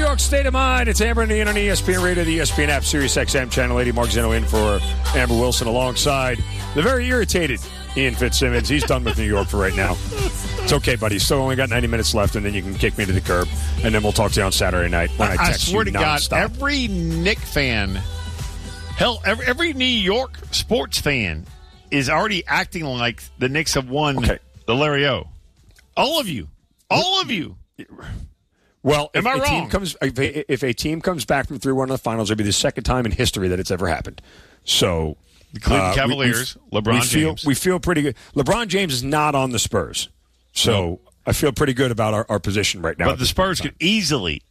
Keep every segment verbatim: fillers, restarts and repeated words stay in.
York State of Mind. It's Amber and Ian on E S P N Radio, the E S P N app, Sirius X M, Channel eighty. Mark Zeno in for Amber Wilson alongside the very irritated Ian Fitzsimmons. He's done with New York for right now. It's okay, buddy. Still only got ninety minutes left, and then you can kick me to the curb, and then we'll talk to you on Saturday night when I text I swear you to nonstop. God, every Knick fan, hell, every, every New York sports fan is already acting like the Knicks have won okay. the Larry O. All of you. All of you. Well, Am if I a wrong? Team comes, if, a, if a team comes back from three one in the finals, it'll be the second time in history that it's ever happened. So, the Cleveland uh, Cavaliers, we, we, LeBron we feel, James. We feel pretty good. LeBron James is not on the Spurs. So, no. I feel pretty good about our, our position right now. But the Spurs could easily,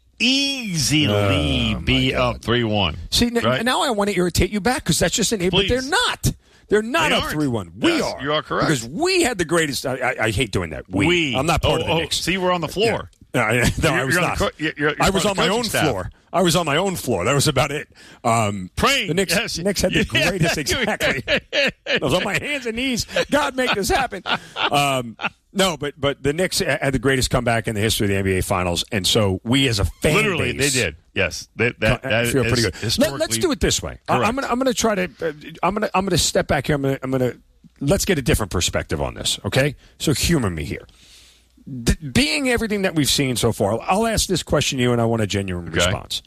easily oh, be up three one. See, right? n- now I want to irritate you back because that's just an but they're not. They're not they up three one. We yes, are. You are correct. Because we had the greatest. I, I, I hate doing that. We. we. I'm not part oh, of the oh, Knicks. See, we're on the floor. Yeah. No, I, no, you're, I was you're not. Co- you're, you're I was on my own staff. floor. I was on my own floor. That was about it. Um, Praying. The Knicks, yes. Knicks had the yeah. greatest, exactly. I was on my hands and knees. God, make this happen. Um, no, but but the Knicks had the greatest comeback in the history of the N B A Finals, and so we as a fan Literally, base, they did. Yes, that, that, I that feel is pretty good. Historically Let, let's do it this way. I, correct. I'm gonna I'm gonna try to uh, I'm gonna I'm gonna step back here. I'm gonna I'm gonna let's get a different perspective on this. Okay, so humor me here. D- being everything that we've seen so far, I'll ask this question to you, and I want a genuine okay. response.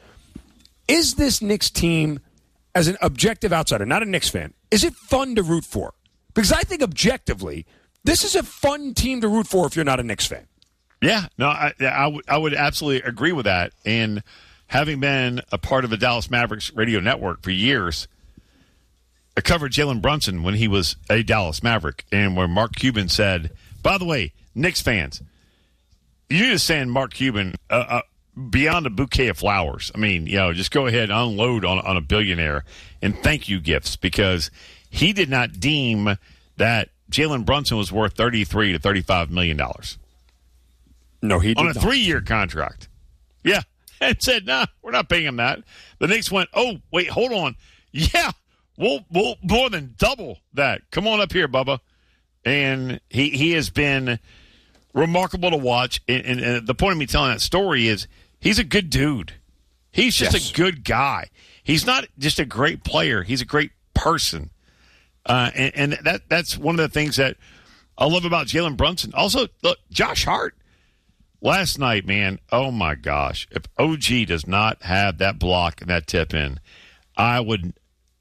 Is this Knicks team, as an objective outsider, not a Knicks fan, is it fun to root for? Because I think objectively, this is a fun team to root for if you're not a Knicks fan. Yeah, no, I, I, would, I would absolutely agree with that. And having been a part of the Dallas Mavericks radio network for years, I covered Jalen Brunson when he was a Dallas Maverick, and where Mark Cuban said, by the way, Knicks fans, you need to send Mark Cuban uh, uh, beyond a bouquet of flowers. I mean, you know, just go ahead and unload on, on a billionaire and thank you gifts, because he did not deem that Jalen Brunson was worth thirty-three to thirty-five million dollars. No, he did on a not. three-year contract. Yeah, and said, "Nah, we're not paying him that." The Knicks went, "Oh, wait, hold on. Yeah, we'll we'll more than double that. Come on up here, Bubba." And he he has been remarkable to watch. And, and, and the point of me telling that story is he's a good dude. He's just yes. a good guy. He's not just a great player. He's a great person. Uh, and, and that that's one of the things that I love about Jalen Brunson. Also, look, Josh Hart last night, man, oh my gosh. If O G does not have that block and that tip in, I would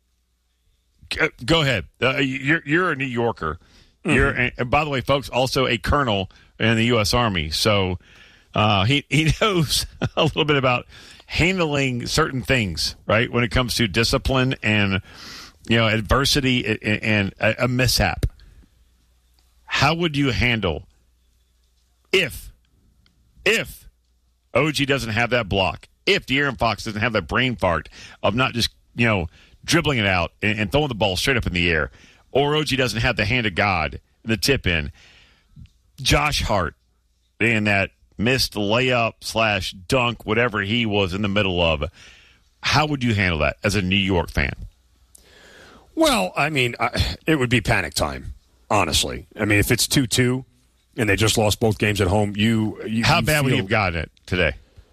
– go ahead. Uh, you're, you're a New Yorker. Mm-hmm. You're, and by the way, folks, also a colonel in the U S Army. So uh, he, he knows a little bit about handling certain things, right, when it comes to discipline and – you know, adversity and a, a mishap. How would you handle if, if O G doesn't have that block, if De'Aaron Fox doesn't have that brain fart of not just, you know, dribbling it out and, and throwing the ball straight up in the air, or O G doesn't have the hand of God, the tip in, Josh Hart and that missed layup slash dunk, whatever he was in the middle of, how would you handle that as a New York fan? Well, I mean, I, it would be panic time, honestly. I mean, if it's two two and they just lost both games at home, you, you How you bad feel, would you have gotten it today?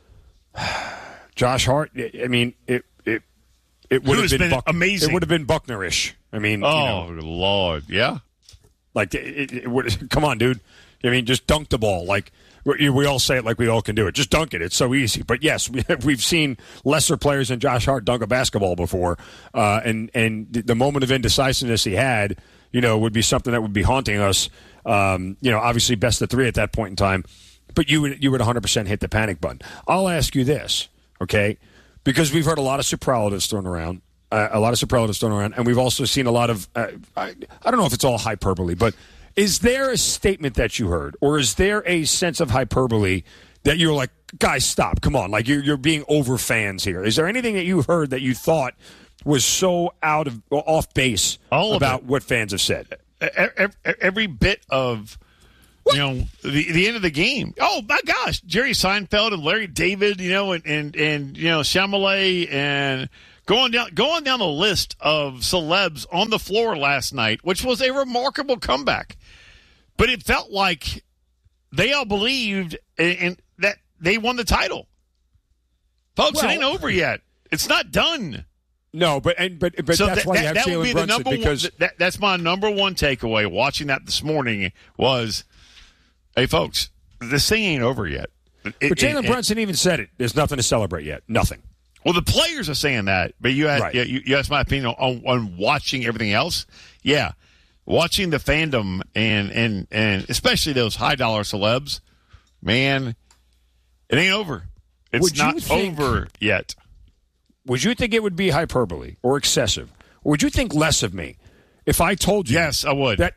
Josh Hart, I mean, it it it would have been, been Buck, amazing. It would have been Buckner-ish. I mean, oh, you know, Lord, yeah. Like, it, it, it would, come on, dude. I mean, just dunk the ball. Like, we, we all say it like we all can do it. Just dunk it. It's so easy. But, yes, we, we've seen lesser players than Josh Hart dunk a basketball before. Uh, and, and the moment of indecisiveness he had, you know, would be something that would be haunting us. Um, you know, obviously best of three at that point in time. But you would, you would one hundred percent hit the panic button. I'll ask you this, okay? Because we've heard a lot of superlatives thrown around. Uh, a lot of superlatives thrown around. And we've also seen a lot of, uh, I, I don't know if it's all hyperbole, but is there a statement that you heard, or is there a sense of hyperbole that you're like, guys, stop, come on, like you're you're being over fans here? Is there anything that you heard that you thought was so out of off base All about what fans have said? Every, every bit of, what? you know, the the end of the game. Oh my gosh, Jerry Seinfeld and Larry David, you know, and and, and you know, Chalamet and. Going down, going down the list of celebs on the floor last night, which was a remarkable comeback. But it felt like they all believed in, in that they won the title. Folks, Well- it ain't over yet. It's not done. No, but and but but So that's that, why you that, have that would Jalen be the Brunson number because one. That, that's my number one takeaway watching that this morning was, hey, folks, this thing ain't over yet. It- but Jalen it- it- Brunson even said it. There's nothing to celebrate yet. Nothing. Well, the players are saying that, but you had, Right. you, you asked my opinion on, on watching everything else. Yeah, watching the fandom and and and especially those high dollar celebs, man, it ain't over. It's Would you not think- over yet. Would you think it would be hyperbole or excessive? Or would you think less of me if I told you Yes, I would. that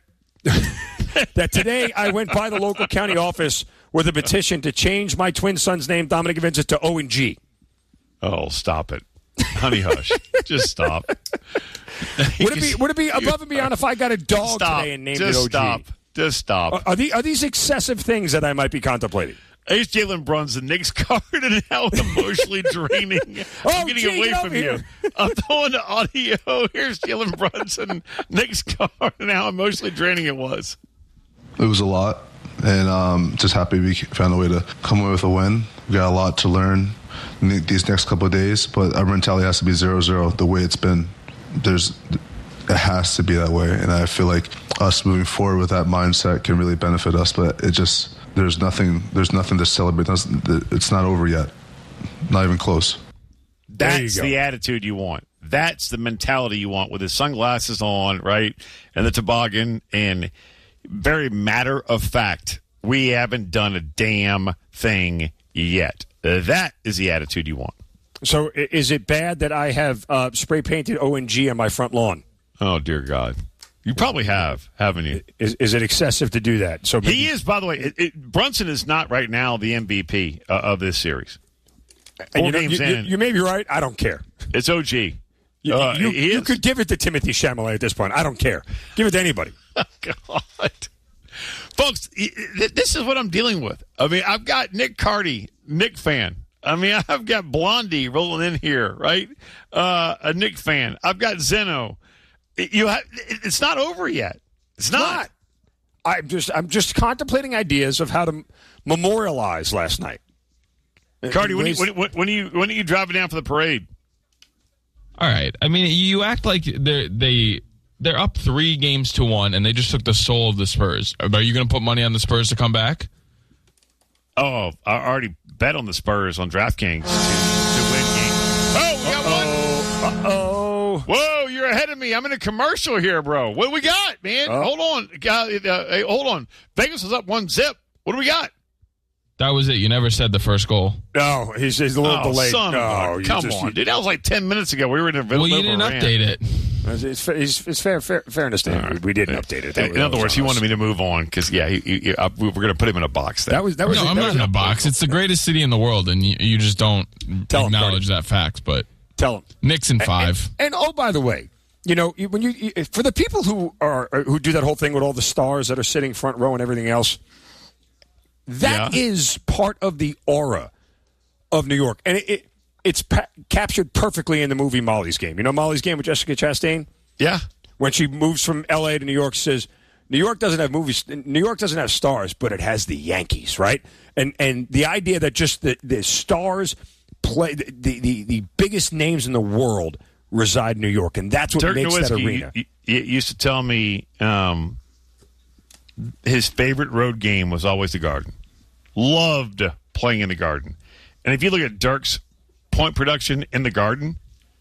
that today I went by the local county office with a petition to change my twin son's name, Dominic Vincent, to O and G? Oh, stop it, honey, hush, just stop. Would it be would it be above and beyond if I got a dog Stop. today and named Just it O G? stop. Just stop. Are, are, these, are these excessive things that I might be contemplating? Here's Jalen Brunson, Nick's card, and how emotionally draining. Oh, I'm getting gee, away get from over you. here. I'm throwing the audio. Here's Jalen Brunson, Nick's card, and how emotionally draining it was. It was a lot, and um, just happy we found a way to come away with a win. We got a lot to learn in these next couple of days, but our mentality has to be zero zero the way it's been. There's, it has to be that way, and I feel like us moving forward with that mindset can really benefit us. But it just there's nothing there's nothing to celebrate. It's not over yet, not even close. There you That's go. the attitude you want. That's the mentality you want with his sunglasses on, right? And the toboggan, and very matter of fact, we haven't done a damn thing yet. Uh, that is the attitude you want. So i- is it bad that I have uh, spray painted O and G on my front lawn? Oh, dear God. You probably have, haven't you? Is, is it excessive to do that? So maybe, He is, by the way, it, it, Brunson is not right now the M V P uh, of this series. and Four you, know, games you, you, in. you may be right. I don't care. It's O G. You, Uh, you, he you is. could give it to Timothy Chalamet at this point. I don't care. Give it to anybody. God. Folks, i- i- this is what I'm dealing with. I mean, I've got Nick Carty, Nick fan. I mean, I've got Blondie rolling in here, right? Uh, a Nick fan. I've got Zeno. It- You have, it- it's not over yet. It's not. Not. I'm just I'm just contemplating ideas of how to m- memorialize last night. Carty, when, you, Ways- when, when, when, are you, when are you driving down for the parade? All right. I mean, you act like they're they they're up three games to one, and they just took the soul of the Spurs. Are you going to put money on the Spurs to come back? Oh, I already bet on the Spurs on DraftKings to, to win games. Oh, we got one. Uh-oh. Whoa, you're ahead of me. I'm in a commercial here, bro. What do we got, man? Oh. Hold on. Guy- uh, hey, hold on. Vegas is up one zip. What do we got? That was it. You never said the first goal. No, he's, he's a little Oh, delayed. son of no, a, you come just- on, dude. That was like ten minutes ago. We were in a Well, you didn't update it. It's, it's, fa- it's, it's fair, fair, fairness to him. We didn't update it. That In, was- in that other was words, on he us. wanted me to move on because, yeah, he, he, he, uh, we we're going to put him in a box. Then. That was that was. No, that I'm not was in a box. It's the greatest city in the world, and you, you just don't Tell 'em, acknowledge that fact. But Tell him. Knicks in five. And, and oh, by the way, you know, you- when you, you for the people who are who do that whole thing with all the stars that are sitting front row and everything else, that Yeah. is part of the aura of New York, and it, it it's pa- captured perfectly in the movie Molly's Game. You know Molly's Game with Jessica Chastain? Yeah. When she moves from L A to New York, she says New York doesn't have movies. New York doesn't have stars, but it has the Yankees, right? And and the idea that just the, the stars play the, the the biggest names in the world reside in New York, and that's what Dirk makes that Nowitzki arena. y- y- used to tell me um, his favorite road game was always the Garden. Loved playing in the Garden. And if you look at Dirk's point production in the Garden,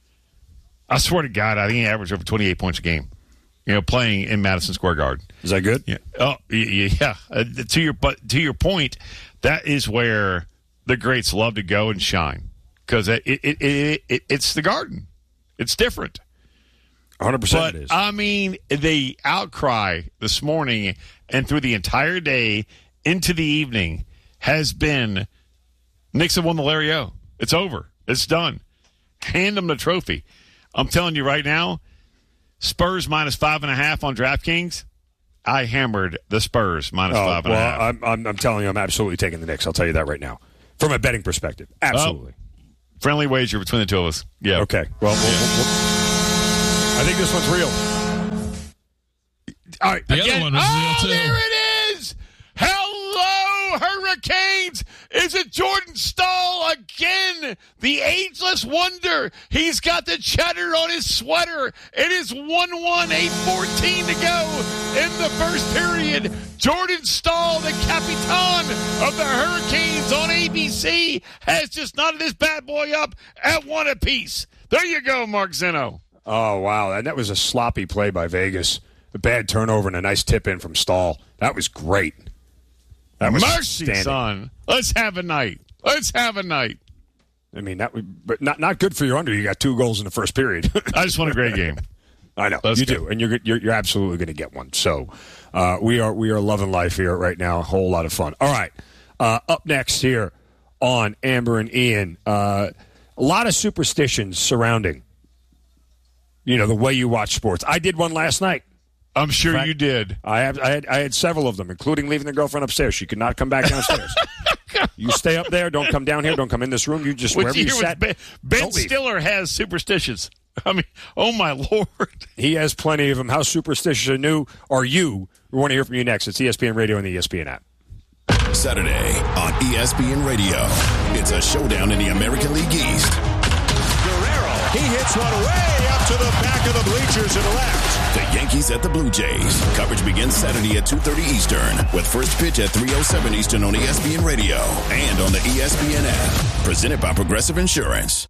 I swear to God, I think he averaged over twenty-eight points a game. You know, playing in Madison Square Garden. Is that good? Yeah. Oh, y- y- yeah. Uh, to your but to your point, that is where the greats love to go and shine because it, it, it, it, it it's the Garden. It's different. one hundred percent But it is. I mean, the outcry this morning and through the entire day into the evening has been Knicks have won the Larry O. It's over. It's done. Hand them the trophy. I'm telling you right now, Spurs minus five and a half on DraftKings. I hammered the Spurs minus oh, five and a well, half. I'm, I'm, I'm telling you, I'm absolutely taking the Knicks. I'll tell you that right now. From a betting perspective. Absolutely. Friendly wager between the two of us. Yeah. Okay. Well, we'll, we'll, we'll- I think this one's real. All right. The Again- other one was oh, real too. there it is. Hello, Hurricanes. Is it Jordan Stahl again. The ageless wonder. He's got the cheddar on his sweater. It is one one, eight fourteen to go in the first period. Jordan Stahl, the Capitan of the Hurricanes on A B C, has just knotted this bad boy up at one apiece. There you go, Mark Zinno. Oh, wow. And that was a sloppy play by Vegas. A bad turnover and a nice tip in from Stahl. That was great. That was Mercy, son. Let's have a night. Let's have a night. I mean, that would, but not not good for your under. You got two goals in the first period. I just want a great game. I know Let's you go. do, and you're you're, you're absolutely going to get one. So uh, we are we are loving life here right now. A whole lot of fun. All right, uh, up next here on Amber and Ian, uh, a lot of superstitions surrounding, you know, the way you watch sports. I did one last night. I'm sure fact, you did. I have I had I had several of them, including leaving the girlfriend upstairs. She could not come back downstairs. You stay up there. Don't come down here. Don't come in this room. You just What wherever you you hear sat. Ben, Ben don't leave. Stiller has superstitions. I mean, oh my Lord. He has plenty of them. How superstitious are new are you? We want to hear from you next. It's E S P N Radio and the E S P N app. Saturday on E S P N Radio. It's a showdown in the American League East. Guerrero, he hits one way up to the back of the bleachers to the left. The Yankees at the Blue Jays. Coverage begins Saturday at two thirty Eastern with first pitch at three oh seven Eastern on E S P N Radio and on the E S P N app. Presented by Progressive Insurance.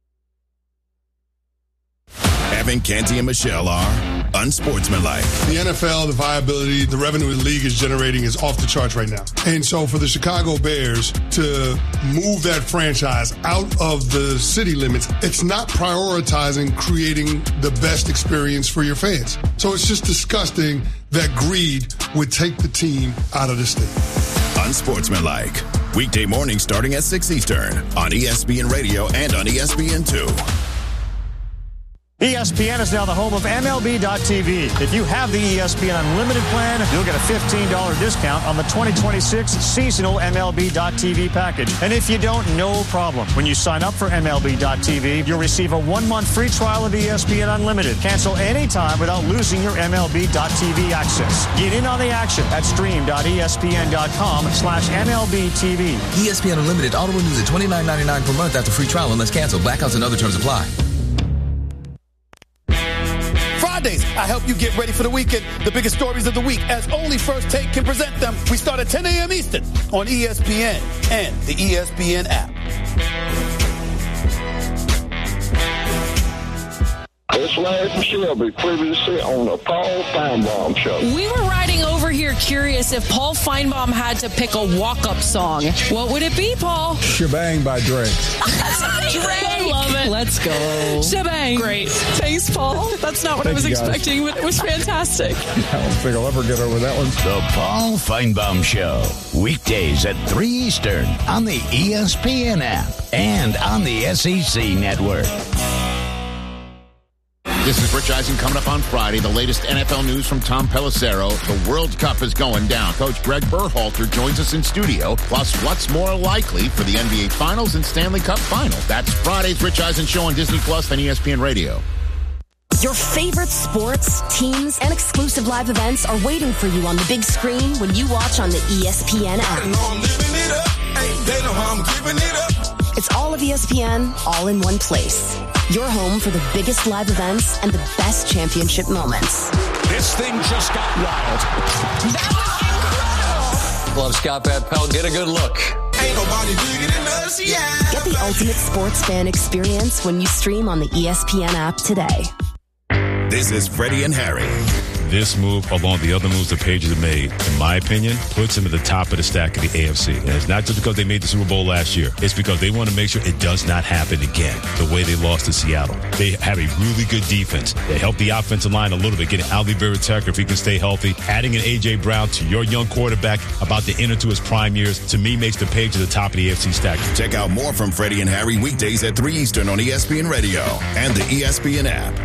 Evan, Canty, and Michelle are unsportsmanlike. The N F L, the viability, the revenue the league is generating is off the charts right now. And so for the Chicago Bears to move that franchise out of the city limits, it's not prioritizing creating the best experience for your fans. So it's just disgusting that greed would take the team out of the state. Unsportsmanlike. Weekday morning starting at six Eastern on E S P N Radio and on E S P N two. E S P N is now the home of M L B dot T V. If you have the E S P N Unlimited plan, you'll get a fifteen dollars discount on the twenty twenty-six seasonal M L B dot T V package. And if you don't, no problem. When you sign up for M L B dot T V, you'll receive a one-month free trial of E S P N Unlimited. Cancel anytime without losing your M L B dot T V access. Get in on the action at stream dot E S P N dot com slash M L B T V. E S P N Unlimited auto renews at twenty-nine ninety-nine per month after free trial unless canceled. Blackouts and other terms apply. Fridays, I help you get ready for the weekend. The biggest stories of the week, as only First Take can present them. We start at ten a.m. Eastern on E S P N and the E S P N app. It's Larry from Shelby, previously on the Paul Feinbaum Show. We were riding over here curious if Paul Feinbaum had to pick a walk-up song. What would it be, Paul? Shebang by Drake. Drake! I love it. Let's go. Shebang. Great. Thanks, Paul. That's not what Thank I was you, guys. expecting, but it was fantastic. I don't think I'll ever get over that one. The Paul Feinbaum Show. Weekdays at three Eastern on the E S P N app and on the S E C network. This is Rich Eisen coming up on Friday. The latest N F L news from Tom Pelissero. The World Cup is going down. Coach Greg Berhalter joins us in studio. Plus, what's more likely for the N B A Finals and Stanley Cup Final? That's Friday's Rich Eisen Show on Disney Plus and E S P N Radio. Your favorite sports, teams, and exclusive live events are waiting for you on the big screen when you watch on the E S P N app. It's all of E S P N, all in one place. Your home for the biggest live events and the best championship moments. This thing just got wild. That was incredible. Love Scott Van Pelt. Get a good look. Ain't nobody bigger than us, yeah. Get the ultimate sports fan experience when you stream on the E S P N app today. This is Freddie and Harry. This move, along the other moves the Patriots have made, in my opinion, puts them at the top of the stack of the A F C. And it's not just because they made the Super Bowl last year. It's because they want to make sure it does not happen again, the way they lost to Seattle. They have a really good defense. They help the offensive line a little bit, getting Ali Vera-Tucker if he can stay healthy. Adding an A J. Brown to your young quarterback about to enter to his prime years, to me, makes the Patriots at the top of the A F C stack. Check out more from Freddie and Harry weekdays at three Eastern on E S P N Radio and the E S P N app.